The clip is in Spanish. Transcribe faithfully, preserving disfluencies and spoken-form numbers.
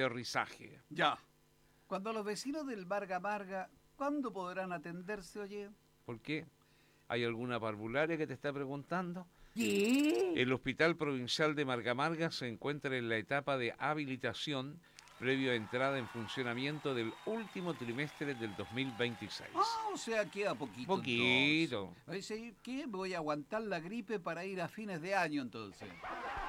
aterrizaje. Ya. Cuando los vecinos del Varga Marga, ¿cuándo podrán atenderse, oye? ¿Por qué? ¿Hay alguna parvularia que te está preguntando? ¿Qué? El Hospital Provincial de Marga Marga se encuentra en la etapa de habilitación previo a entrada en funcionamiento del último trimestre del dos mil veintiséis. Ah, o sea, queda poquito. Poquito. Entonces. Oye, ¿qué? Voy a aguantar la gripe para ir a fines de año, entonces.